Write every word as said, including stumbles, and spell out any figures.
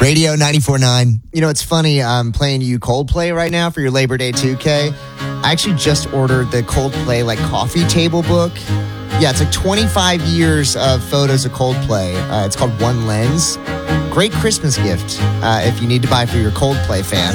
Radio ninety-four point nine. You know, it's funny. I'm playing you Coldplay right now for your Labor Day two K. I actually just ordered the Coldplay like coffee table book. Yeah, it's like twenty-five years of photos of Coldplay. Uh, it's called One Lens. Great Christmas gift uh, if you need to buy for your Coldplay fan.